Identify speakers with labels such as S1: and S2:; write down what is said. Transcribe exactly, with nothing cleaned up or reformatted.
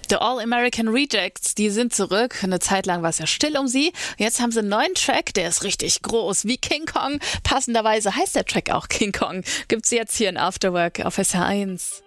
S1: The All-American Rejects, die sind zurück. Eine Zeit lang war es ja still um sie. Jetzt haben sie einen neuen Track, der ist richtig groß, wie King Kong. Passenderweise heißt der Track auch King Kong. Gibt's jetzt hier in Afterwork auf S R eins.